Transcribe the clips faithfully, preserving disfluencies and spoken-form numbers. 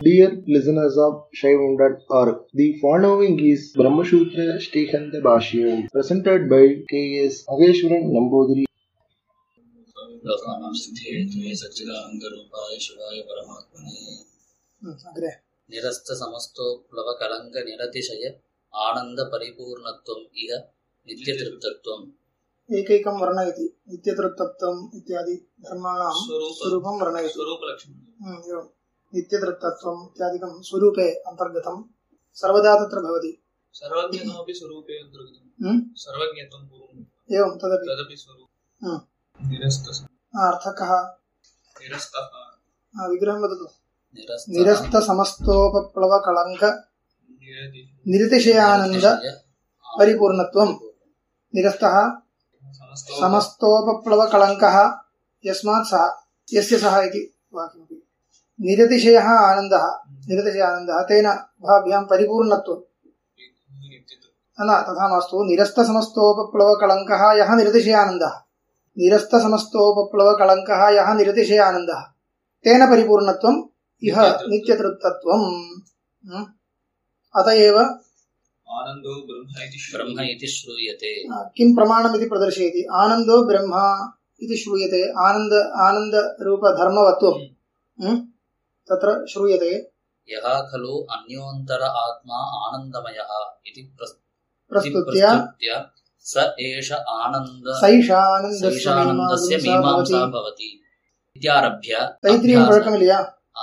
Dear listeners of Shaivam dot org, the following is Brahmasutra Shrikanta Bhashyam, presented by K S Ageshwaran Nambudiri. निरस्त समस्तो plough कलंक निरतिशय आनंद परिपूर्णत्वम इह नित्य तृप्तत्वम एकैकं वर्णयति नित्य तृप्तत्वम इत्यादि धर्माणां स्वरूपं वर्णयति स्वरूप लक्षणम् एवं नित्य तृप्तत्वम इत्यादिकं स्वरूपे अन्तर्गतं सर्वदा तत्र भवति सर्वज्ञत्वमपि स्वरूपे अन्तर्गतं सर्वज्ञत्वं पूर्वम् एवं तदपि तदपि स्वरूपं निरस्त अर्थकः निरस्तः विग्रहं वदतु निरस्त समस्तोपप्लव कलंक निरतिशयानंद परिपूर्णत्वम निरस्तः समस्तोपप्लव कलंकः यस्मात् सः यस्य सः इति वाक्यमपि निरतिशयः आनन्दः निरतिशय आनन्दः तेन उभाभ्यां परिपूर्णत्वं न तथा मास्तु निरस्त समस्तोपप्लव कलंकः यः निरतिशय आनन्दः निरस्त समस्तोपप्लव कलंकः यः निरतिशय आनन्दः तेन परिपूर्णत्वं इह नित्यतृप्तत्वम् अतएव आनंदो ब्रह्म इति श्रूयते किं प्रमाणमिति प्रदर्शयति आनंदो ब्रह्म इति श्रूयते आनंद आनंद रूप धर्मवत्वं तत्र श्रूयते यः खलु अन्योन्तर आत्मा आनन्दमयः इति प्रस्तुत्य स एष आनन्द सैषानन्दस्य मीमांसा भवति इत्यारभ्य तैत्तिरीयं पळक्कमिल्लैया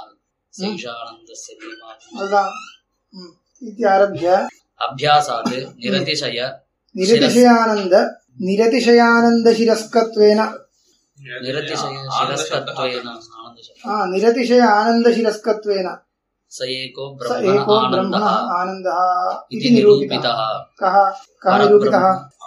सैषानन्दस्य मीमांसा अल्लाह इत्यारभ्य अभ्यासात् निरतिशय निरतिशयानन्द निरतिशयानन्दशिरस्कत्वेन निरतिशय शिरस्कत्वेन हा निरतिशय आनन्दशिरस्कत्वेन स एको ब्रह्म आनन्दः इति निरूपितः कः कः निरूपितः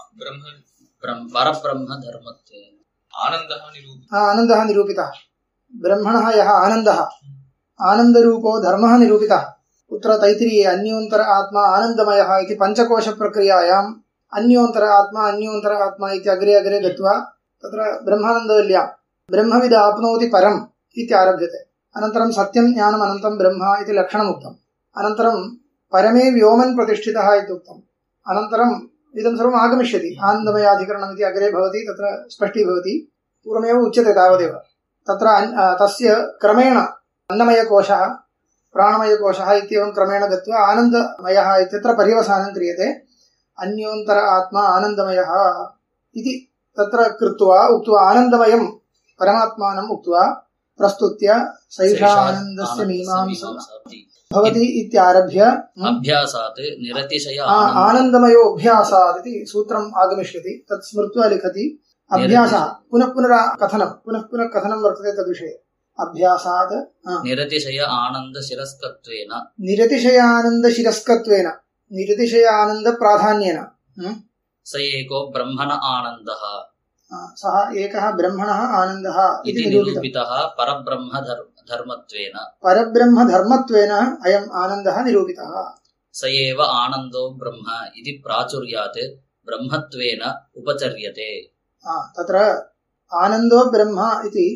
ब्रह्म परब्रह्म धर्मत्वेन आनन्दः निरूपितः आनन्दः निरूपितः ब्रह्मणः यः आनन्दः आनन्दरूपो धर्मः निरूपितः कुत्र तैत्तिरीये अन्योन्तर आत्मा आनन्दमयः इति पञ्चकोशप्रक्रियायाम् अन्योन्तर आत्मा अन्योन्तर आत्मा इति अग्रे अग्रे गत्वा तत्र ब्रह्मानन्दवल्यां ब्रह्मविद् आप्नोति परम् इति आरभ्यते अनन्तरं सत्यं ज्ञानम् अनन्तं ब्रह्म इति लक्षणम् उक्तम् अनन्तरं परमे व्योमन् प्रतिष्ठितः इति उक्तम् अनन्तरम् इदं सर्वम् आगमिष्यति आनन्दमयाधिकरणम् इति अग्रे भवति तत्र स्पष्टीभवति पूर्वमेव उच्यते तावदेव तत्र तस्य क्रमेण अन्नमयकोशः प्राणमयकोशः इत्येवं क्रमेण गत्वा आनन्दमयः इत्यत्र पर्यवसानं क्रियते अन्योन्तर आत्मा आनन्दमयः इति तत्र कृत्वा उक्त्वा आनन्दमयं परमात्मानम् उक्त्वा प्रस्तुत्य सैषानन्दस्य मीमांसा भवति इत्यारभ्य अभ्यासात् निरतिशय आनन्दमयोऽभ्यासात् इति सूत्रम् आगमिष्यति तत् स्मृत्वा लिखति अभ्यासः पुनः पुनः कथनं पुनः पुनः कथनं वर्तते तद्विषये अभ्यासात् निरतिशय आनंद शिरस्कत्वेन निरतिशयानंद शिरस्कत्वेन निरतिशय आनंद प्राधान्येन स एको ब्रह्मण आनन्दः सः एकः ब्रह्मणः आनन्दः इति निरूपितः परब्रह्म धर्मत्वेन परब्रह्म धर्मत्वेन अयम् आनन्दः निरूपितः स एव आनन्दो ब्रह्म इति प्राचुर्यात् ब्रह्मत्वेन उपचर्यते तत्र आनन्दो ब्रह्म इति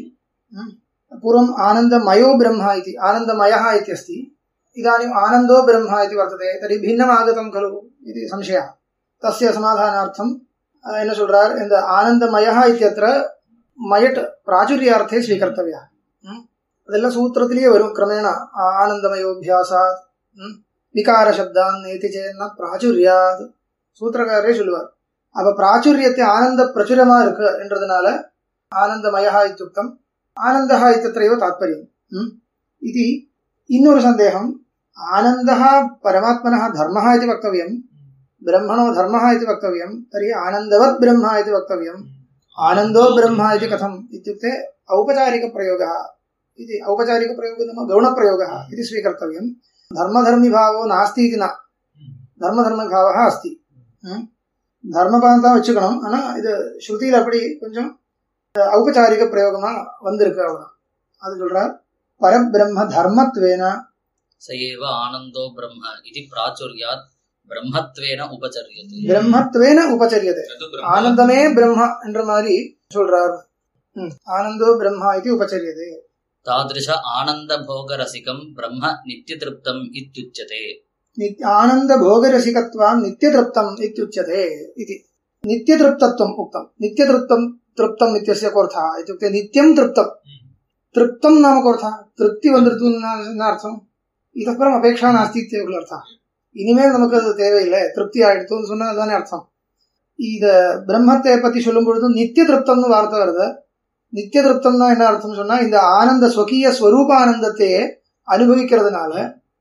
पूर्वम् आनन्दमयो ब्रह्म इति आनन्दमयः इति अस्ति इदानीम् आनन्दो ब्रह्म इति वर्तते तर्हि भिन्नम् आगतं खलु इति संशयः तस्य समाधानार्थं என்ன சொல்றார் இந்த ஆனந்தமயः இत्यत्र மயட் பிராச்சுர்யார்த்தே ஸ்வீகர்த்தவ்யः அதெல்லாம் சூத்திரத்திலேயே வரும் கிரமேண ஆனந்தமயோபியாசாத் விகார சப்தான் நேதி சேன்னா பிராச்சுர்யாத் சூத்திரக்காரரே சொல்லுவார் அப்ப பிராச்சுரியத்தை ஆனந்த பிரச்சுரமா இருக்கு என்றதுனால ஆனந்தமயः இत्युक्तम् आनन्दः इत्यत्रैव तात्पर्यम् इति इन्नोरु सन्देहम् आनन्दः परमात्मनः धर्मः इति वक्तव्यम् ब्रह्मणो धर्मः इति वक्तव्यम् तर्हि आनन्दवत् ब्रह्म इति वक्तव्यम् आनन्दो ब्रह्म इति कथम् इत्युक्ते औपचारिकप्रयोगः इति औपचारिकप्रयोगः नाम गौणप्रयोगः इति स्वीकर्तव्यम् धर्मधर्मिभावो नास्ति इति न धर्मधर्मिभावः अस्ति धर्मपान्ता वच्चुकणम् आना इदु श्रुतियिल अप्पडी कोंजम औपचारिक प्रयोगमा वंदिरुक्कु अवळुदान अदु सोल्றார் परब्रह्म धर्मत्वेन स एव आनन्दो ब्रह्म इति प्राचुर्यात् ब्रह्मत्वेन उपचर्यते ब्रह्मत्वेन उपचर्यते आनन्दमे ब्रह्म என்ற மாதிரி சொல்றார் आनन्दो ब्रह्म इति उपचर्यते தாத்ருஷ ஆனந்த போகரசிகம் பிரம்ம நித்யதிருப்தம் இத்யுச்யதே. ஆனந்த போகரசிகத்வாம் நித்யதிருப்தம் இத்யுச்யதே इति. नित्यतृप्तत्वम् उक्तम्. नित्यतृप्तं तृप्तम् इत्यस्य कोऽर्थः इत्युक्ते नित्यं तृप्तं. तृप्तं नाम कोऽर्थः? तृप्ति वन्दतु अर्थम्. इतः परम् अपेक्षा नास्ति इत्येव खलु अर्थः. இனிமேல் நமக்கு அது தேவையில்லை, திருப்தி ஆயிடுத்துன்னு சொன்னா அதுதானே அர்த்தம். இத பிரம்மத்தை பத்தி சொல்லும் பொழுது நித்திய திருப்தம்னு வார்த்தை வருது. நித்திய திருப்தம்னா என்ன அர்த்தம் சொன்னா, இந்த ஆனந்த ஸ்வகீய ஸ்வரூப ஆனந்தத்தையே அனுபவிக்கிறதுனால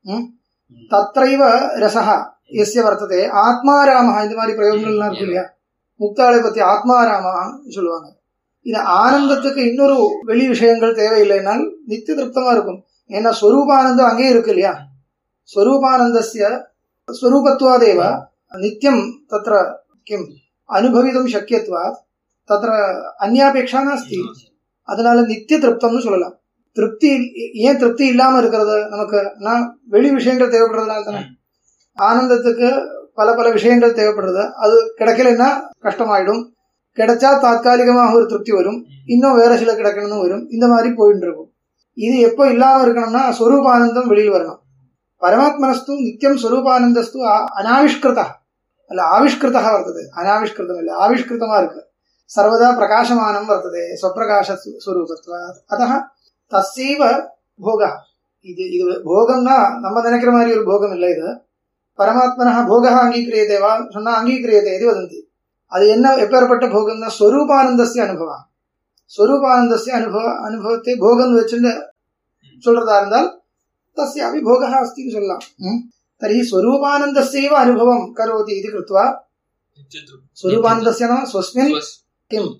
தத்ரைவ ரசஹ எஸ்ய வர்த்ததே ஆத்மாராமஹ, இந்த மாதிரி பிரயோகங்கள்லாம் இருக்கு இல்லையா, முக்தாளை பத்தி ஆத்மாராமன்னு சொல்லுவாங்க. இந்த ஆனந்தத்துக்கு இன்னொரு வெளி விஷயங்கள் தேவையில்லைனால் நித்திய திருப்தமா இருக்கும். ஏன்னா ஸ்வரூபானந்தம் அங்கேயே இருக்கு இல்லையா. ஸ்வரூபானந்தஸ்ய ஸ்வரூபத்வாதேவ நித்தியம் தத்ர கிம் அனுபவிதும் சக்கியத்வாத் தத்ர அந்யாபேட்சா நாஸ்தி. அதனால நித்திய திருப்தம்னு சொல்லலாம். திருப்தி ஏன் திருப்தி இல்லாம இருக்கிறது நமக்கு? நான் வெளி விஷயங்கள் தேவைப்படுறதுனால தானே. ஆனந்தத்துக்கு பல பல விஷயங்கள் தேவைப்படுறது, அது கிடைக்கலன்னா கஷ்டமாயிடும். கிடைச்சா தாத்காலிகமாக ஒரு திருப்தி வரும், இன்னும் வேற சில கிடைக்கணும்னு வரும், இந்த மாதிரி போயிட்டு இருக்கும். இது எப்போ இல்லாம இருக்கணும்னா ஸ்வரூபானந்தம் வெளியில் வரணும். பரமாத்மனஸ்து நித்தியம் ஸ்வரூபானந்தஸ்து அனாவிஷ்கிருதா அல்ல ஆவிஷ்கிருதா வர்த்தது. அனாவிஷ்கிருதம் இல்லை, ஆவிஷ்கிருதமா இருக்கு. சர்வதா பிரகாசமானம் வர்த்தது ஸ்வப்பிரகாச ஸ்வரூபத்வா. அத தஸ்யைவ போகா. இது இது போகம்னா நம்ம நினைக்கிற மாதிரி ஒரு போகம் இல்லை. இது பரமாத்மனா போகா அங்கீகிரியதேவா சொன்னா அங்கீகிரியதே இது வதந்தி. அது என்ன எப்பேற்பட்ட போகம்னா ஸ்வரூபானந்தஸ்ய அனுபவம். ஸ்வரூபானந்தஸ்ய அனுபவ அனுபவத்தை போகம் வச்சுட்டு சொல்றதா இருந்தால் தஸ்யாபி போகா அஸ்தின்னு சொல்லலாம். தர்ஹி ஸ்வரூபானந்தஸ்யைவ அனுபவம் கரோதி இது கிருத்வா ஸ்வரூபானந்தஸ்ய நாம ஸ்வஸ்மின் கிம்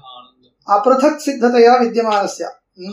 அப்ரதக் சித்ததையா வித்யமானஸ்ய.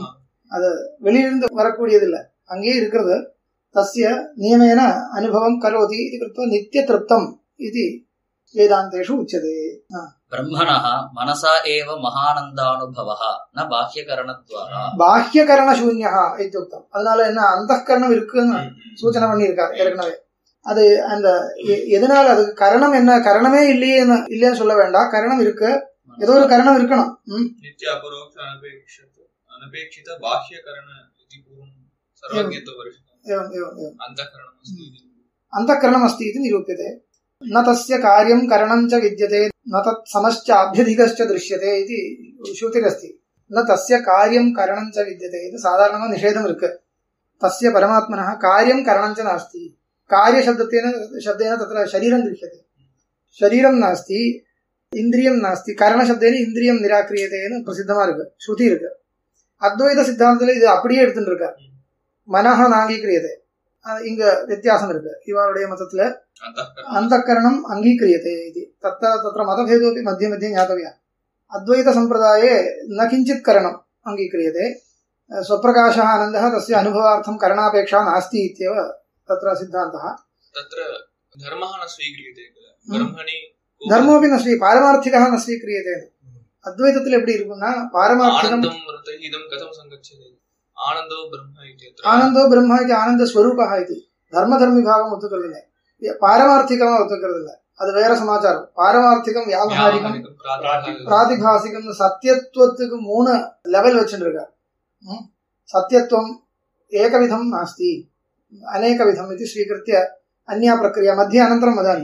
அது வெளியிலிருந்து வரக்கூடியது இல்லை, அங்கே இருக்கிறது. தஸ்ய நியமேன அனுபவம் கரோதி இது கிருத்வா நித்திய திருப்தம் இது வேதாந்தேஷு உச்சதே. பிரம்மணः மனசா ஏவ மகானந்தானுபவः ந பாஹ்யகரணத்வாரா. பாஹ்யகரணசூன்யः இத்யுக்தம். அதனால என்ன அந்தःகரணம் இருக்குன்னு சூச்சனை பண்ணியிருக்காரு ஏற்கனவே. அது அந்த எதனால அதுக்கு கரணம் என்ன, கரணமே இல்லையே இல்லைன்னு சொல்ல வேண்டாம். கரணம் இருக்கு, ஏதோ ஒரு கரணம் இருக்கணும். நித்திய அபரோக்ஷ அனபேக்ஷித அனபேக்ஷித பாஹ்யகரண இதி பூர்வம் சர்வஜ்ஞத்வ வருஷம் அந்தःகரணம் அஸ்தி அந்தःகரணம் அஸ்தி இது நிரூப்யते. न तस्य कार्यं करणं च विद्यते न तत् समश्च अभ्यधिकश्च दृश्यते इति श्रुतिरस्ति. न तस्य कार्यं करणं च विद्यते இது சாதாரணமா நிஷேதம் இருக்கு. तस्य परमात्मनः कार्यं करणं च नास्ति. कार्यशब्देन शब्देन तत्र शरीरं दृश्यते. शरीरं नास्ति, इन्द्रियं नास्ति. करणशब्देन इन्द्रियं निराक्रियतेன்னு பிரசித்தமா இருக்கு, ஸ்ருதி இருக்கு. அத்வைத சித்தாந்தத்துல இது அப்படியே எடுத்துட்டு இருக்க. மனஹ நாங்கீக்ரியதே, இங்க வித்தியாசம் இருக்கு. இவருடைய மதத்துல அந்தःकरणम् अङ्गीक्रियते इति. तत्र तत्र मतभेदोऽपि मध्ये मध्ये ज्ञातव्यः. अद्वैतसम्प्रदाये न किञ्चित् करणम् अङ्गीक्रियते. स्वप्रकाशः आनन्दः तस्य अनुभवार्थं करणापेक्षा नास्ति इत्येव तत्र सिद्धान्तः. तत्र धर्मः न स्वीक्रियते. ब्रह्मणि धर्मोऽपि न स्वी पारमार्थिकः न स्वीक्रियते. अद्वैतத்தில் எப்படி இருக்குன்னா பாரமார்த்திகம் இதம் கதம் சங்கச்சதே ஆனந்தோ பிரம்ம இதி. ஆனந்தோ பிரம்ம இதி ஆனந்த ஸ்வரூபः इति. தர்ம தர்மி பாவம் ஒத்துக்கிறதில்ல, பாரமார்த்திகமா ஒத்துக்கிறதில்ல. அது வேற சமாச்சாரம். பாரமார்த்திகம், வியாபகாரிகம், பிராதிபாசிகம். சத்தியத்துவத்துக்கு மூணு லெவல் வச்சுருக்கார். சத்தியத்துவம் ஏகவிதம் நாஸ்தி அநேகவிதம் இது ஸ்வீகிருத்திய அன்யா பிரக்ரியா மத்திய அனந்தரம் வதாமி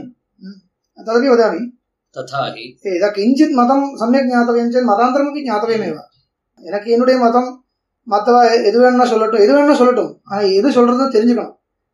ததபி வதாமி. ததாஹி ஏதா கிஞ்சித் மதம் சமயக் ஞாத்தவியம் சேத் மதாந்தரமப்பி ஞாத்தவியமேவ. எனக்கு என்னுடைய மதம் மற்றவ எது வேணும்னா சொல்லட்டும், எது வேணும்னா சொல்லட்டும், ஆனா எது சொல்றதுன்னு தெரிஞ்சுக்கணும்.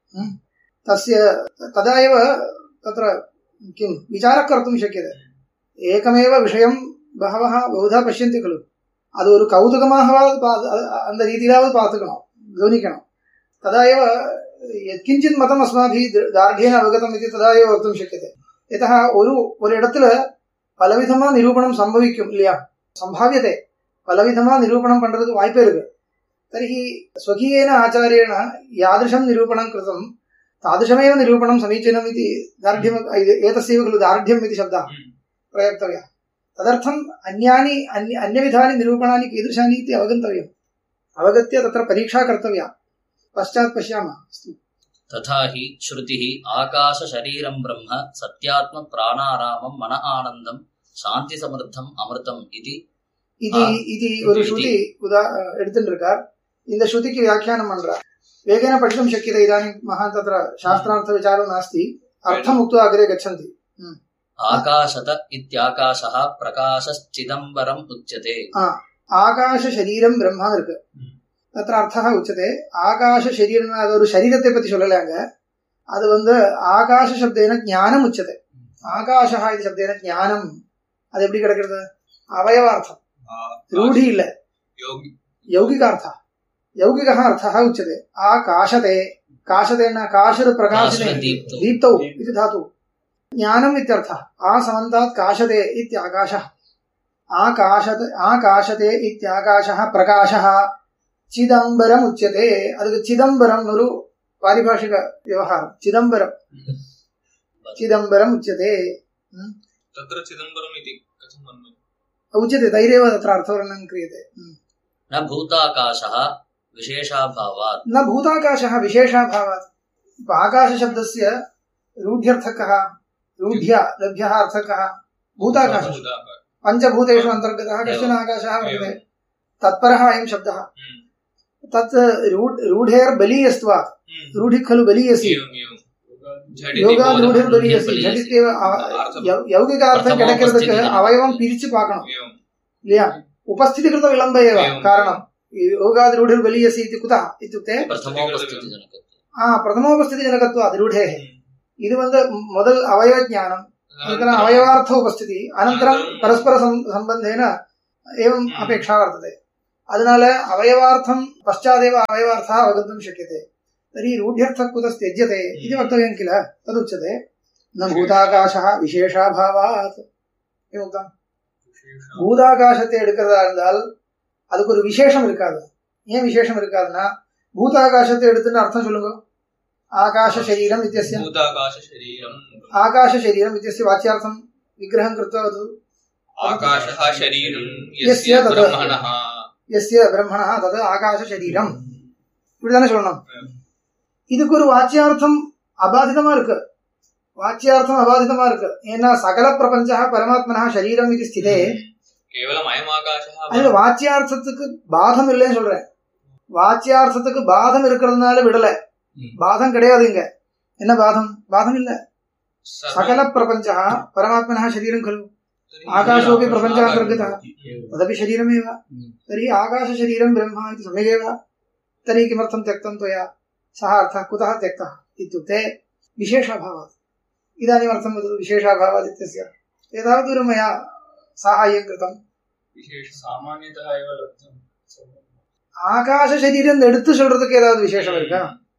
तस्य तदा एव तत्र किं विचारः कर्तुं शक्यते. एकमेव विषयं बहवः बहुधा पश्यन्ति खलु. அது ஒரு கௌதுகமாக அந்த ரீதியிலாவது பார்த்துக்கணும், கவனிக்கணும். तदा एव यत्किञ्चित् मतम् अस्माभिः दार्ढ्येन अवगतम् इति तदा एव वक्तुं शक्यते. यतः ஒரு ஒரு இடத்துல பலவிதமா நிரூபணம் சம்பவிக்கும் இல்லையா, சம்பாவியத்தை பலவிதமா நிரூபணம் பண்றதுக்கு வாய்ப்பே இருக்கு. तर्हि स्वकीयेन आचार्येण यादृशं निरूपणं कृतं तादृशमेव निरूपणं समीचीनम् इति दार्ढ्यम् एतस्यैव खलु दार्ढ्यम् इति शब्दः प्रयोक्तव्यः. तदर्थम् अन्यानि अन्य अन्यविधानि निरूपणानि कीदृशानि इति अवगन्तव्यम्. अवगत्य तत्र परीक्षा कर्तव्या. पश्चात् पश्यामः. तथा हि श्रुतिः आकाश शरीरं ब्रह्म सत्यात्म प्राणारामं मन आनन्दं शान्ति समृद्धम् अमृतम् इति इति इति ஒரு ஸ்ருதி உதா எடுத்துட்டு இருக்கார். இந்த ஸ்ருதிக்கு வியாக்கியானம் பண்றா. வேகேன படித்தும் शक्यते. इदानीं महान् तत्र शास्त्रार्थविचारो नास्ति. अर्थम् उक्त्वा अग्रे गच्छन्ति. आकाशत इत्याकाशः प्रकाशश्चिदम्बरम् उच्यते. ஆகாச சரீரம் பிரம்மா இருக்கு. தத்ர அர்த்தः உச்சதே. ஆகாச சரீரம் அது ஒரு சரீரத்தை பத்தி சொல்லலாங்க. அது வந்து ஆகாச சப்தேன ஞானம் உச்சதே. ஆகாஷா இது சப்தேன ஞானம். அது எப்படி கிடைக்கிறது? அவயவார்த்தம், ரூಢி இல்ல, யௌகிகார்த்த. யௌகிக அர்த்தः உச்சதே. ஆகாஷதே. காஷதேன காஷரு பிரகாशिने दीप्तौ इति धातु. ज्ञानम् इत्यर्थः. आ समन्तात् काशते इत्याकाशः. आकाशते आकाशते इत्याकाशः प्रकाशः चिदम्बरम् उच्यते. ಅದಕ್ಕೆ ಚಿದಂಬರಂ ಒಂದು ಪಾರಿಭಾಷಿಕ ವ್ಯವಹಾರ. ಚಿದಂಬರಂ ಚಿದಂಬರಂ ಉಚ್ಯತೆ. तत्र चिदम्बरम् इति कथं मन्ये? उच्यते तैरेव तत्र अर्थवर्णनं क्रियते. न भूताकाशः विशेषाभावात्. न भूताकाशः विशेषाभावात्. आकाशशब्दस्य रूढ्यर्थकः, रूढ्य लभ्यः अर्थकः भूताकाशः. पञ्चभूतेषु अन्तर्गतः कश्चन आकाशः वर्तते. तत्परः अयं शब्दः. तत् रूढेर्बलीयस्त्वात्. रूढिः खलु बलीयसि. யோகாத் ரூಢிர் பலியசி. ஜடித்தேவ யௌகிக அர்த்தம் கிடைக்கிறதுக்கு அவயவம் பிரிச்சு பார்க்கணும் இல்லையா? உபஸ்திதி கிருத விளம்ப ஏவ காரணம். யோகாத் ரூಢிர் பலியசி இது குதா இत्युक्ते ஆ பிரதமோபஸ்திதி ஜனகத்வாத் ரூಢேः. இது வந்து முதல் அவயவ ஞானம், अनन्तरम् अवयवार्थ उपस्थिति, अनन्तरं परस्पर सम्बन्धेन एवम् अपेक्षा वर्तते. अदनाल अवयवार्थं पश्चादेव अवयवार्थः अवगन्तुं शक्यते. तर्हि रूढ्यर्थः कुतः त्यज्यते इति वक्तव्यं किल? तदुच्यते न भूताकाशः विशेषाभावात्. किमुक्तम्? பூதாகாசத்தை எடுக்கிறதா இருந்தால் அதுக்கு ஒரு விசேஷம் இருக்காது. ஏன் விசேஷம் இருக்காதுன்னா, பூதாகாசத்தை எடுத்துன்னு அர்த்தம் சொல்லுங்க. आकाश शरीरम इत्यस्य भूताकाश शरीरम आकाश शरीरम इत्यस्य वाच्यार्थं विग्रहं कृत्वा वदतु. आकाशः शरीरं यस्य ब्रह्मणः यस्य ब्रह्मणः तद् आकाश शरीरम இப்படிதானே சொல்லணும். இதுக்கு ஒரு வாச்சியார்த்தம் அபாதிதமா இருக்கு. வாச்சியார்த்தம் அபாதிதமா இருக்கு. ஏன்னா சகல பிரபஞ்சः பரமாத்மனः शरीरम इति स्थिते केवलम अयम आकाशः. அது வாச்சியார்த்தத்துக்கு பாதம் இல்லைன்னு சொல்றேன். வாச்சியார்த்தத்துக்கு பாதம் இருக்கிறதுனால விடல. பாதம் கிடையாது இங்க. என்ன பாதம்? பாதம் இல்ல. சகல பிரபஞ்சः परमात्मनः शरीरं खलु. आकाशोऽपि प्रपञ्चान्तर्गतः तदपि शरीरमेव. तर्हि आकाशशरीरं ब्रह्म इति सम्यगेव. तर्हि किमर्थं त्यक्तं त्वया? सः अर्थः कुतः त्यक्तः इत्युक्ते विशेषाभावात्. इदानीम् अर्थं वदतु विशेषाभावात् इत्यस्य. एतावत् दूरं मया साहाय्यं कृतं. विशेष सामान्यतः एव लब्धम्. ஆகாசசரீரம் எடுத்து சொல்றதுக்கு ஏதாவது விசேஷம் இருக்கா?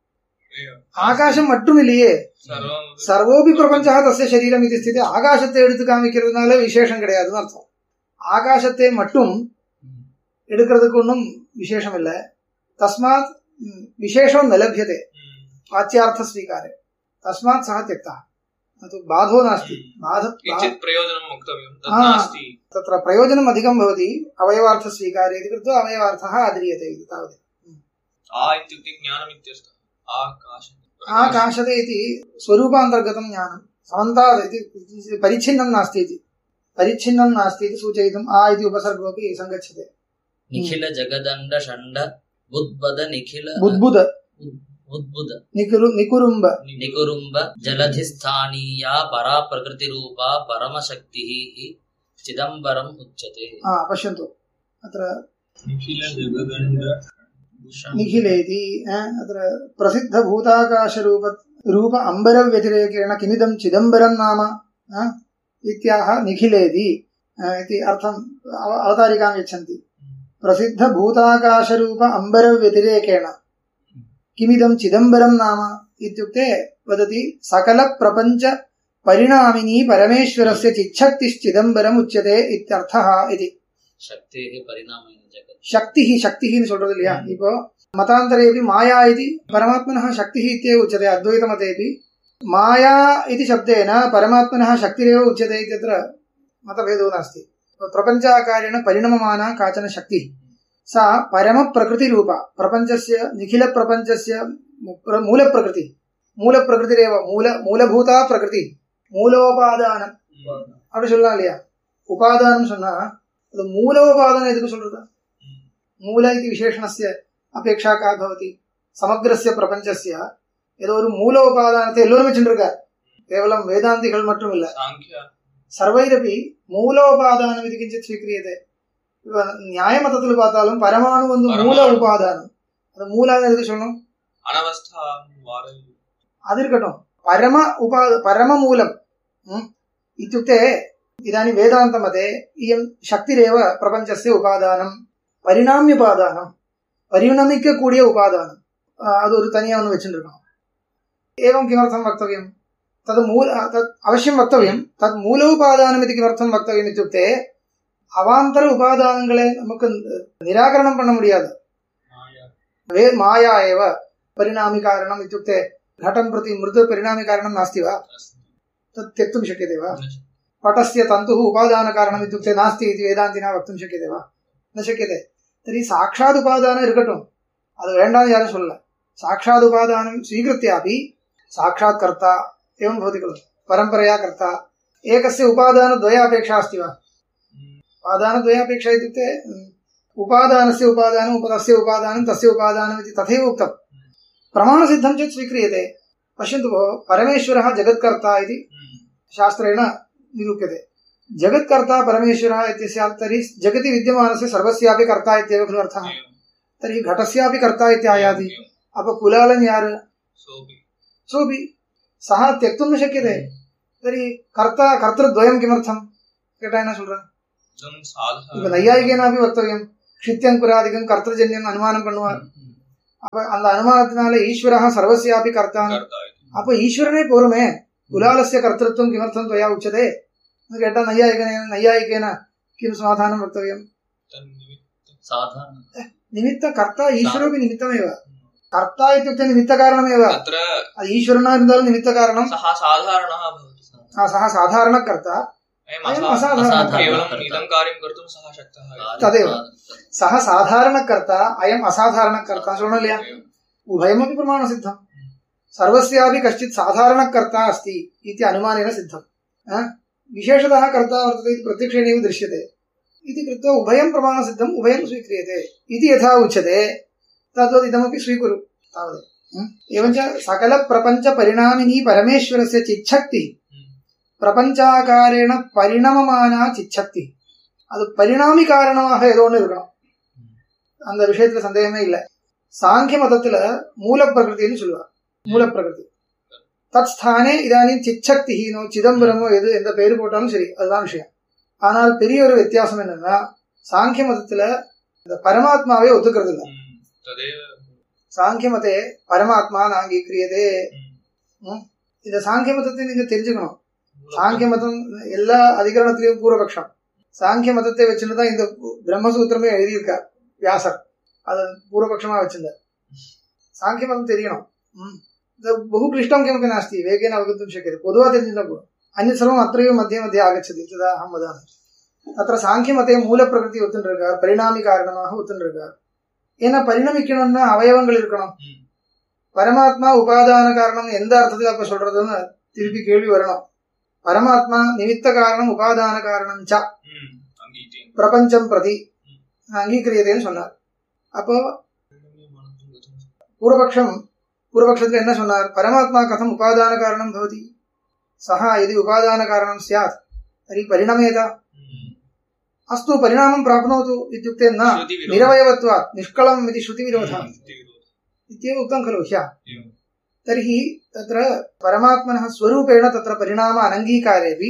ஆகாசம் மட்டும் இல்லையே, சர்வோபி பிரபஞ்சா தஸ்ய சரீரம் இது ஸ்திதி. ஆகாசத்தை எடுத்து காமிக்கிறதுனால விசேஷம் கிடையாதுன்னு அர்த்தம். ஆகாசத்தை மட்டும் எடுக்கிறதுக்கு ஒன்றும் விசேஷம் இல்லை. தஸ்மாத் விசேஷம் ந லப்யதே வாச்சியார்த்த ஸ்வீகாரே. தஸ்மாத் சஹ त्यक्तः. तो बाधो नास्ति. बाध किञ्चित् प्रयोजनं वक्तव्यं तत् नास्ति. तत्र प्रयोजनम् अधिकं भवति अवयवार्थ स्वीकारे इति कृत्वा अवयवार्थः आद्रियते इति तावदेव. आ इत्युक्ते ज्ञानम् इत्यर्थः. आकाश आकाशते इति स्वरूपान्तर्गतं ज्ञानं. समन्तात् इति परिच्छिन्नं नास्ति इति परिच्छिन्नं नास्ति इति सूचयितुम् आ इति उपसर्गोऽपि सङ्गच्छते. निखिल जगदण्ड षण्ड बुद्बद निखिल बुद्बुद बुद्बुद निकुरु निकुरुम्ब निकुरुम्ब जलधिस्थानीया परा प्रकृतिरूपा परमशक्तिः चिदम्बरम् उच्यते. हा पश्यन्तु अत्र निखिल जगदण्ड निखिलेति अत्र प्रसिद्ध भूताकाश रूप रूप अंबर व्यतिरेकेण किमिदं चिदंबरं नाम इत्याह निखिलेति इति अर्थम् अवतारिकां यच्छन्ति. प्रसिद्ध भूताकाश रूप अंबर व्यतिरेकेण किमिदं चिदंबरं नाम इत्युक्ते वदति सकल प्रपंच परिणामिनी परमेश्वरस्य चिच्छक्तिश्चिदंबरम् उच्यते इत्यर्थः इति. शक्तेः परिणामिनी शक्ति ही शक्ति ही சொல்றது இல்லையா? இப்போ மதாந்தரேபி மாயா इति परमात्मनः शक्तिः इत्येव उच्यते. अद्वैतमतेपि माया इति शब्देन परमात्मनः शक्तिरेव उच्यते इत्यत्र मतभेदो नास्ति. प्रपञ्चाकारेण परिणममाना काचन शक्तिः सा परमप्रकृतिरूपा. प्रपञ्चस्य निखिलप्रपञ्चस्य मूलप्रकृतिः मूलप्रकृतिरेव मूल मूलभूता प्रकृति மூலோபாதானம் அப்படி சொல்லலாம் இல்லையா? உபாதானம் சொன்னா அது மூலோபாதானம் எதுக்கு சொல்றது? மூல இது விசேஷணस्य அபேட்சா கா பவதி சமக்ரஸ்ய பிரபஞ்சஸ்ய ஏதோ ஒரு மூல உபாதானத்தை எல்லோரும் வச்சுருக்கார். கேவலம் வேதாந்திகள் மட்டும் இல்ல, சர்வைரபி மூலோபாதானம் இது கிஞ்சித் ஸ்வீக்கிரியதே. நியாய மதத்துல பார்த்தாலும் பரமாணு வந்து மூல உபாதானம். அது மூலான்னு எதுக்கு சொல்லணும்? அது இருக்கட்டும், பரம உபா பரம மூலம் இत्युक्ते इदानीं वेदान्तमते इयं शक्तिरेव प्रपञ्चस्य उपादानं परिणाम्योपादानं परिणमिक्कूडिय उपादानं அது ஒரு தனியா ஒன்று வச்சுருக்கோம். एवं किमर्थं वक्तव्यं तद् मूल तत् अवश्यं वक्तव्यं तद् मूलोपादानम् इति किमर्थं वक्तव्यम् इत्युक्ते अवान्तर उपादानங்களை நமக்கு निराकरणं பண்ண முடியாது. वे माया एव परिणामी कारणम् इत्युक्ते घटं प्रति मृद परिणामी कारणं नास्ति वा? तत् त्यक्तुं शक्यते वा? पटस्य तन्तुः उपादान कारणम् इत्युक्ते नास्ति इति वेदान्तिना वक्तुं शक्यते वा? न शक्यते. तर्हि साक्षात् उपादानं इरुकट्टुम् अदु वेण्डाम यारुम सोल्ल. साक्षात् उपादानं स्वीकृत्यापि साक्षात् कर्ता एवं भवति खलु, परम्परया कर्ता. एकस्य उपादानद्वयापेक्षा अस्ति वा? उपादानद्वयापेक्षा इत्युक्ते उपादानस्य उपादानम् उपतस्य उपादानं तस्य उपादानम् इति तथैव उक्तं. प्रमाणसिद्धं चेत् स्वीक्रियते. पश्यन्तु भोः, परमेश्वरः जगत्कर्ता इति शास्त्रेण निरूप्यते. जगत्कर्ता परमेश्वरः इत्यस्य तर्हि जगति विद्यमानस्य सर्वस्यापि कर्ता इत्येव खलु अर्थः. तर्हि घटस्यापि कर्ता इत्यायाति. अप कुलालं यार सोऽपि सः त्यक्तुं न शक्यते. तर्हि कर्ता कर्तृद्वयं किमर्थं केटायन சொல்றான்? இப்ப நையாயிகேனாபி வக்தவ்யம். க்ஷித்யங்குராதிகம் கர்த்தஜன்யம் அனுமானம் பண்ணுவார். அப்ப அந்த அனுமானத்தினால ஈஸ்வரः सर्वस्यापि कर्ता. அப்ப ஈஸ்வரனே போருமே, குலாலस्य कर्तृत्वं किमर्थं त्वया उच्यते? கேட்டா நையாயிகேன நையாயிகேன किं समाधानं वक्तव्यं? निमित्त कर्ता ईश्वरोपि निमित्तमेव. कर्ता इत्युक्ते निमित्तकारणमेव. ईश्वरना इरुन्दालुम निमित्तकारणं सः साधारणः भवति. सः साधारणकर्ता, अयम् असाधारणः. केवलं इदं कार्यं कर्तुं सः शक्तः. तदेव सः साधारणकर्ता, अयम् असाधारणकर्ता. शृणोलिया, उभयमपि प्रमाणसिद्धं. सर्वस्यापि कश्चित् साधारणकर्ता अस्ति इति अनुमानेन सिद्धं. विशेषतः कर्ता वर्तते इति प्रत्यक्षेणैव दृश्यते इति कृत्वा उभयं प्रमाणसिद्धम्, उभयं स्वीक्रियते इति यथा उच्यते तद्वत् इदमपि स्वीकुरु तावदेव. एवञ्च सकलप्रपञ्चपरिणामिनी परमेश्वरस्य चिच्छक्तिः பிரபஞ்சாகாரேன பரிணமமானா சிச்சக்தி. அது பரிணாமி காரணமாக ஏதோ ஒன்று இருக்கணும், அந்த விஷயத்துல சந்தேகமே இல்லை. சாங்கிய மதத்துல மூல பிரகிருத்தின்னு சொல்லுவார். மூல பிரகிருதி தத் ஸ்தானே இதானி சிச்சக்தினோ சிதம்பரமோ எது எந்த பேரு போட்டாலும் சரி, அதுதான் விஷயம். ஆனால் பெரிய ஒரு வித்தியாசம் என்னன்னா, சாங்கிய மதத்துல இந்த பரமாத்மாவே ஒத்துக்கிறது இல்லை. சாங்கிய மதே பரமாத்மா நாங்கீக்கிரியதே. இந்த சாங்கிய மதத்தை நீங்க தெரிஞ்சுக்கணும். சாங்கிய மதம் எல்லா அதிகரணத்திலையும் பூர்வபக்ஷம். சாங்கிய மதத்தை வச்சுதான் இந்த பிரம்மசூத்திரமே எழுதியிருக்கார் வியாசர். அது பூர்வபக்ஷமா வச்சிருந்தார். சாங்கிய மதம் தெரியணும். बहु क्लिष्टं किमपि नास्ति, वेगेन अवगन्तुं शक्यते. பொதுவா தெரிஞ்சிருந்தா போதும். अन्यत् सर्वम् अत्रैव मध्ये मध्ये आगच्छति. तदा अहं वदामि. अत्र சாங்கியமதே மூல பிரகிருதி ஒத்துன்றிருக்கார், பரிணாமி காரணமாக ஒத்துன்றிருக்கார். ஏன்னா பரிணமிக்கணும்னா அவயவங்கள் இருக்கணும். பரமாத்மா உபாதான காரணம் எந்த அர்த்தத்தில் அப்ப சொல்றதுன்னு திருப்பி கேள்வி வரணும். பரமாத்மா நிமித்த காரணம் உபாதான காரணம் ச பிரபஞ்சம் பிரதி அங்கீகரியதேன்னு சொன்னார். அப்போ பூர்வபக்ஷம் பூர்வபக்ஷத்துல என்ன சொன்னார்? பரமாத்மா கதம் உபாதான காரணம் பவதி? சஹா यदि உபாதான காரணம் स्यात् तर्हि परिणमेत. अस्तु परिणामं प्राप्नोतु इत्युक्ते न निरवयवत्वात् निष्कलम् इति श्रुतिविरोधः इत्येव उक्तं खलु ह्यः. तर्हि तत्र परमात्मनः स्वरूपेण तत्र परिणाम अनङ्गीकारेऽपि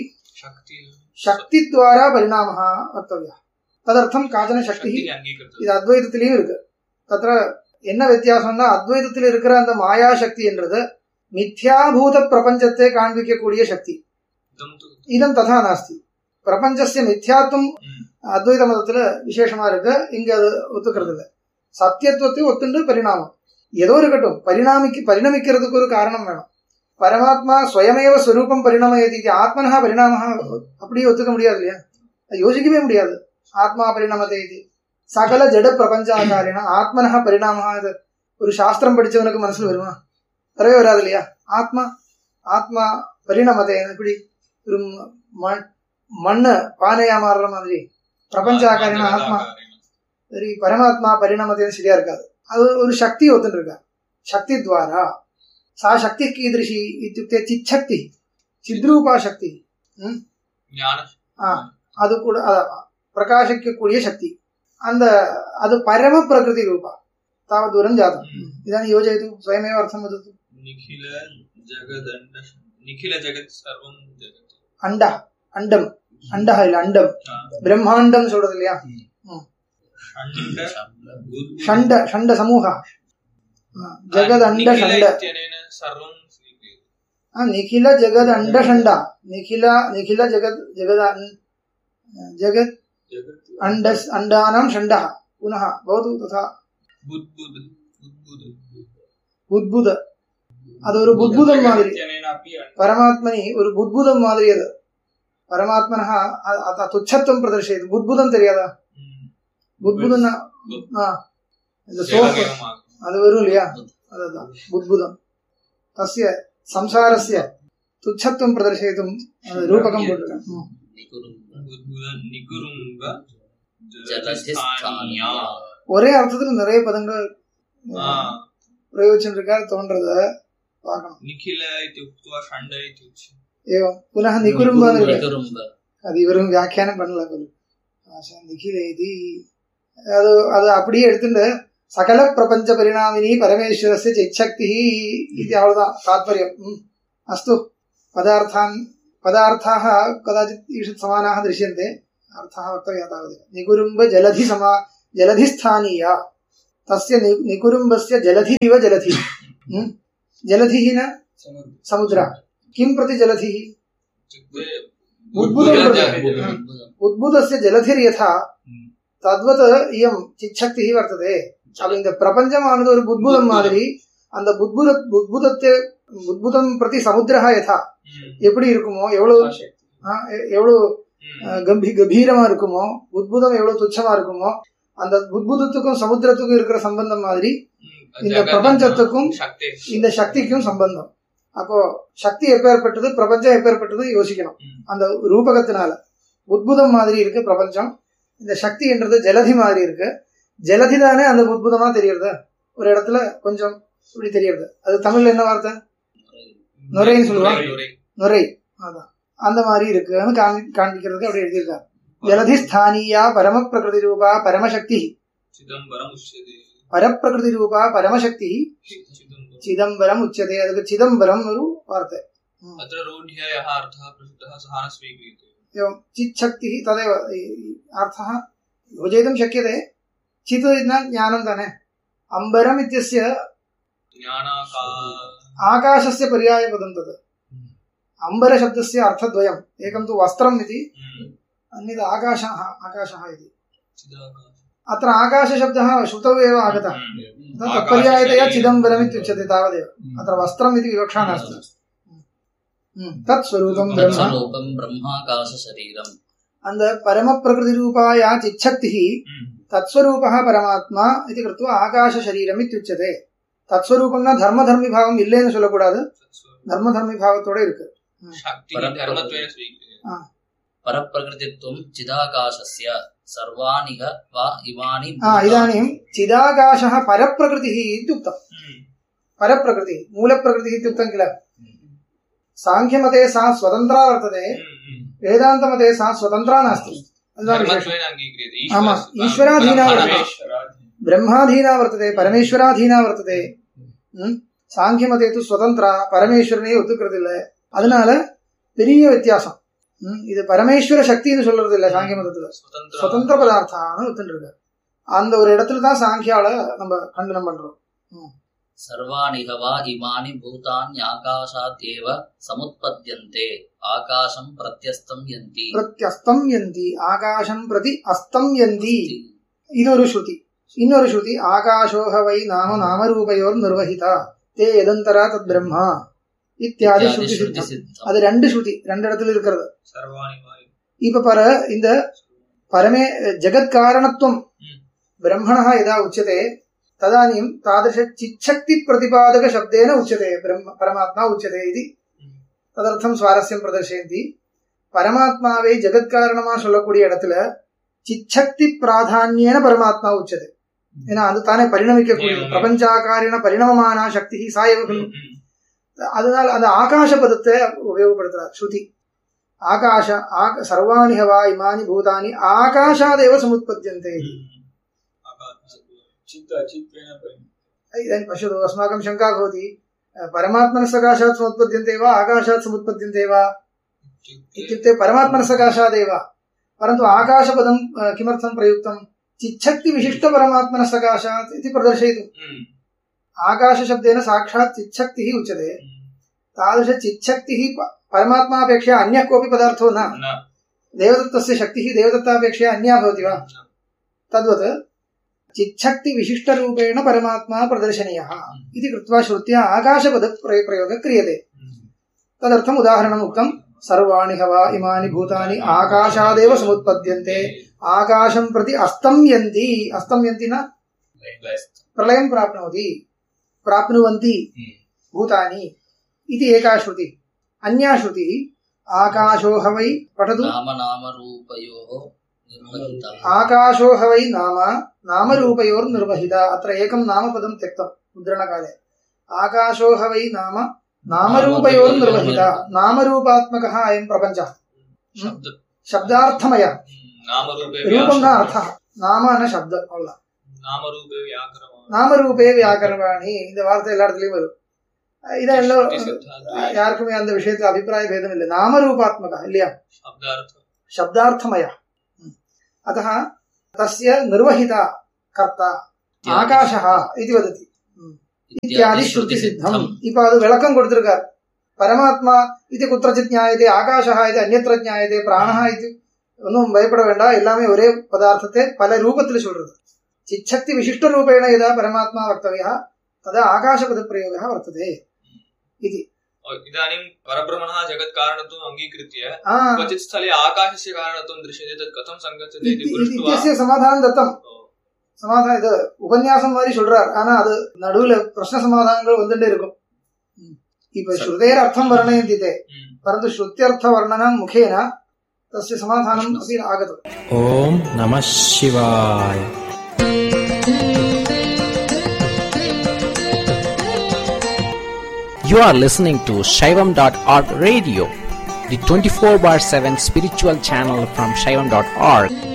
शक्तिद्वारा परिणामः वक्तव्यः. तदर्थं काचन शक्तिः இது அத்வைதத்திலேயும் இருக்கு. தத்ர என்ன வித்தியாசம்னா, அத்வைதத்தில் இருக்கிற அந்த மாயா சக்தி என்றது மித்யாபூத பிரபஞ்சத்தை காண்பிக்கக்கூடிய சக்தி. இதம் ததா நாஸ்தி. பிரபஞ்சஸ்ய மித்யாத்துவம் அத்வைத மதத்துல விசேஷமா இருக்கு, இங்க அது ஒத்துக்கிறது இல்லை. சத்தியத்துவத்தை ஒத்துண்டு பரிணாமம் ஏதோ இருக்கட்டும், பரிணாமிக்கு பரிணமிக்கிறதுக்கு ஒரு காரணம் வேணும். பரமாத்மா ஸ்வயமேவ ஸ்வரூபம் பரிணமயதி, ஆத்மனஹா பரிணாம அப்படியே ஒத்துக்க முடியாது இல்லையா? யோசிக்கவே முடியாது. ஆத்மா பரிணமத்தை இது சகல ஜட பிரபஞ்சாகாரினா ஆத்மனஹா பரிணாம, இது ஒரு சாஸ்திரம் படிச்சவனுக்கு மனசுல வருமா? வரவே வராது இல்லையா? ஆத்மா ஆத்மா பரிணமத்தை இப்படி ஒரு மண் மண்ணு பானையா மாறுற மாதிரி பிரபஞ்சாகாரினா ஆத்மா. சரி, பரமாத்மா பரிணாமத்தை சரியா இருக்காது. அது ஒரு சக்தி ஒத்துட்டு இருக்கா. சக்தி துவாரா சா சக்தி கீதிருஷி இத்தியுக்தே சிச்சக்தி சித்ரூபா சக்தி. அது கூட பிரகாசிக்கக்கூடிய சக்தி. அந்த அது பரம பிரகிருதி ரூபா தாவத் தூரம் ஜாதம். இதானி யோஜயது ஸ்வயமேவ அர்த்தம் வதது. நிఖில ஜகதண்ட நிఖில ஜகத் சர்வம் ஜகத் அண்டா அண்டம் அண்டா இல்ல அண்டம் பிரம்மாண்டம் சொல்றது இல்லையா. ஷண்ட ஷண்ட சமூக ஜகத் அண்ட ஷண்ட நிಖಿಲ ಜಗದ್ ಅಂಡ ಷಂಡ ನಿಖಿಲ ನಿಖಿಲ ಜಗದ್ ಜಗದ ಜಗತ್ ಅಂಡ ಅಂಡಾನಾಂ ಷಂಡಃ ಪುನಃ ಭವತು ತಥಾ புத்புத. அது ஒரு புத்புதம் மாதிரி. பரமாத்மனி ஒரு புத்புதம் மாதிரி. அது பரமாத்மனः துச்சத்துவம் பிரதர்ஷயது. புத்புதம் தெரியாதா? புத்புதம் இந்த சோப்பு அது வரும் இல்லையா, அதுதான் புத்புதம். தஸ்ய சம்சாரஸ்ய துச்சத்துவம் பிரதர்ஷயித்தும் ரூபகம் போட்டிருக்கேன். ஒரே அர்த்தத்துல நிறைய பதங்கள் பிரயோஜனம் இருக்கா தோன்றத பார்க்கணும். புனः நிகுரும்ப அது இவரும் வியாக்கியானம் பண்ணல. நிகில இது அது அது அப்படியே எடுத்துட்டு சகல பிரபஞ்ச பரிணாமினி பரமேஸ்வரஸ்ய சிச்சக்தி இது அவ்வளவுதான் தாத்பர்யம். அஸ்து பதார்த்தான் பதார்த்தாः கதாचित् ईषत् समानाः दृश्यन्ते. अर्थः वक्तव्यः तावदेव. निकुरुम्ब जलधि समा जलधि स्थानीया तस्य निकुरुम्बस्य जलधिरिव जलधि. जलधिः न समुद्र. किं प्रति जलधिः? उद्भुतं प्रति. उद्भुतस्य जलधिर्यथा तद्वत् इयं चिच्छक्तिः वर्तते. அப்ப இந்த பிரபஞ்சமானது ஒரு புத்புதம் மாதிரி. அந்த புத்புத புத்புதத்தை புத்புதம் பிரதி சமுத்திரஹா யதா எப்படி இருக்குமோ, எவ்வளவு எவ்வளவு கம்பீ கம்பீரமா இருக்குமோ, புத்புதம் எவ்வளவு துச்சமா இருக்குமோ, அந்த புத்புதத்துக்கும் சமுத்திரத்துக்கும் இருக்கிற சம்பந்தம் மாதிரி இந்த பிரபஞ்சத்துக்கும் இந்த சக்திக்கும் சம்பந்தம். அப்போ சக்தி எப்பேற்பட்டது, பிரபஞ்சம் எப்பேற்பட்டது யோசிக்கணும். அந்த ரூபகத்தினால புத்புதம் மாதிரி இருக்கு பிரபஞ்சம். இந்த சக்தி என்றது ஜலதி மாதிரி இருக்கு. ஜலதி தானே அந்த புத்புதமா தெரியறது. ஒரு இடத்துல கொஞ்சம் இப்படி தெரியறது. அது தமிழ்ல என்ன வார்த்தை? நுரைன்னு சொல்லுவாங்க. நுரை. அதான் அந்த மாதிரி இருக்குன்னு காண்பிக்கிறதுக்கு அப்படி எழுதியிருக்காரு. ஜலதி ஸ்தானியா பரம பிரகிருதி ரூபா பரமசக்தி. பரப்பிரகிருதி ரூபா பரமசக்தி சிதம்பரம் உச்சதே. அதுக்கு சிதம்பரம் ஒரு வார்த்தை. चिच्छक्ति तदेव अर्थः योजयितुं शक्यते. चित् न ज्ञानं ताने. अम्बरम् इत्यस्य आकाशस्य पर्यायपदं तत्. अम्बरशब्दस्य अर्थद्वयम्. एकं तु वस्त्रम् इति, अन्यत् आकाशः आकाशः इति. अत्र आकाशशब्दः श्रुतौ एव आगतः. तत्पर्यायतया चिदम्बरम् इत्युच्यते तावदेव. अत्र वस्त्रम् इति विवक्षा नास्ति. तत्स्वरूपं ब्रह्माकाशशरीरम्. அந்த பரம பிரகிருதி ரூபாயா சிச்சக்திः தத்ஸ்வரூபः பரமாத்மா इति कृत्वा ஆகாಶ शरीरम् इत्युच्यते. தத்ஸ்வரூபம்னா தர்ம தர்மி பாவம் இல்லைன்னு சொல்லக்கூடாது. தர்ம தர்மி பாவத்தோட இருக்கு. பரப்பிரகிருதித்வம் சிதாகாசஸ்ய சர்வாணிக வா இமானி. இதாनीं चिदाकाशः परप्रकृतिः इत्युक्तम्. परप्रकृतिः मूलप्रकृतिः इत्युक्तं किल. सांख्यमते सा स्वतन्त्रा वर्तते, वेदान्तमते सा स्वतन्त्रा नास्ति. आमा ईश्वराधीना वर्तते, ब्रह्माधीना वर्तते, परमेश्वराधीना वर्तते. சாங்கியமதே து ஸ்வதந்திரா, பரமேஸ்வரனே ஒத்துக்கிறது இல்லை. அதனால பெரிய வித்தியாசம். இது பரமேஸ்வர சக்தின்னு சொல்றது இல்லை சாங்கிய மதத்துல, சுதந்திர பதார்த்தான்னு ஒத்துட்டு. அந்த ஒரு இடத்துல தான் சாங்கியால நம்ம கண்டனம் பண்றோம். சர்வாணிகவா இமானி பூதானி ஆகாசாத்யேவ சமுத்பத்யந்தே ஆகாசம் பிரத்யஸ்தம் யந்தி. பிரத்யஸ்தம் யந்தி ஆகாசம் பிரதி அஸ்தம் யந்தி. இது ஒரு ஸ்ருதி. இன்னொரு ஸ்ருதி ஆகாஷோஹ வை நாம நாமரூபயோர் நிர்வகிதா தே எதந்தரா தத் பிரம்மா இத்தியாதி ஸ்ருதி சித்தம். அது ரெண்டு ஸ்ருதி ரெண்டு இடத்துல இருக்கிறது. இப்ப பர இந்த பரமே ஜெகத் காரணத்துவம் பிரம்மணः यदा उच्यते तदानीं तादृश चिच्छक्ति प्रतिपादक शब्देन उच्यते ब्रह्म परमात्मा उच्यते इति. तदर्थं स्वारस्यं प्रदर्शयन्ति. परमात्मावे जगत् कारणमा சொல்லக்கூடிய இடத்துல चिच्छक्ति प्राधान्येन परमात्मा उच्यते. ஏன்னா அது தானே பரிணமிக்கக்கூடிய பிரபஞ்சாக்காரின பரிணமமான சக்தி சாயவர்கள். அதனால் அந்த ஆகாச பதத்தை உபயோகப்படுத்துறார் ஸ்ருதி. ஆகாஷ சர்வாணி ஹவா இமானி பூதானி ஆகாஷாதேவ சமுத்பத்யந்தே. इदानीं पश्यतु, अस्माकं शङ्का भवति, परमात्मनः सकाशात् समुत्पद्यन्ते वा आकाशात् समुत्पद्यन्ते वा इत्युक्ते परमात्मनः सकाशादेव, परन्तु आकाशपदं किमर्थं प्रयुक्तं? चिच्छक्तिविशिष्टपरमात्मनः सकाशात् इति प्रदर्शयितुम्. आकाशशब्देन साक्षात् चिच्छक्तिः उच्यते. तादृशचिच्छक्तिः परमात्मापेक्षया अन्यः कोऽपि पदार्थो न. देवदत्तस्य शक्तिः देवदत्तापेक्षया अन्या भवति वा? तद्वत् चिच्छक्ति विशिष्ट रूपेण परमात्मा प्रदर्शनीयः इति कृत्वा श्रुत्या आकाशपद प्रयोगः क्रियते. तदर्थम् उदाहरणम् उक्तं, सर्वाणि हवा इमानि भूतानि आकाशादेव समुत्पद्यन्ते, आकाशं प्रति अस्तम्यन्ति. अस्तम्यन्ति न प्रलयं प्राप्नोति, प्राप्नुवन्ति भूतानि इति एका श्रुतिः. अन्या श्रुतिः आकाशो ह वै, पठतु, नाम नामरूपयोः आकाशो ह वै नाम नामरूपयोर्निर्वहिता. अत्र एकं नामपदं त्यक्तं मुद्रणकाले. आकाशो ह वै नाम नामरूपयोर्निर्वहिता. नामरूपात्मकः अयं प्रपञ्चः, शब्दार्थमय, रूपं न अर्थः. नाम न शब्द, नामरूपे व्याकरवाणि. இந்த வார்த்தை எல்லா இடத்துலயும் வரும். இதெல்லாம் யாருக்குமே அந்த விஷயத்துல அபிப்பிராய பேதம் இல்லை. நாமரூபாத்மக இல்லையா, शब्दार्थमय. अतः तस्य निर्वहिता कर्ता आकाशः इति वदति इत्यादि श्रुति सिद्धम्. இப்ப அது விளக்கம் கொடுத்திருக்கார். பரமாத்மா இது குत्रचित् ஞாயதே, ஆகாஷः இது அந்யத்ர ஞாயதே, பிராணः இது ஒன்றும் பயப்பட வேண்டாம், எல்லாமே ஒரே பதார்த்தத்தை பல ரூபத்தில் சொல்றது. चिच्छक्ति विशिष्ट रूपेण यदा परमात्मा वक्तव्यः तदा आकाशपद प्रयोगः वर्तते इति. इदानीं परब्रह्मणः जगत्कारणत्वम् अङ्गीकृत्य क्वचित् स्थले आकाशस्य कारणत्वं दृश्यते, तत् कथं सङ्गच्छति इति दृष्ट्वा इत्यस्य समाधानं दत्तं. समाधाனம் இது உபன்யாசம் மாதிரி சொல்றார், ஆனா அது நடுவுல பிரश्न சமாதானங்கள் வந்துட்டே இருக்கும். இப்ப ஸ்ருதேர் அர்த்தம் வர்ணயन्ति ते, परन्तु श्रुत्यर्थ वर्णनं मुखेन तस्य समाधानम् अपि आगतम्. ओम नमः शिवाय. You are listening to Shaivam dot org radio, the twenty-four bar seven spiritual channel from Shaivam dot org.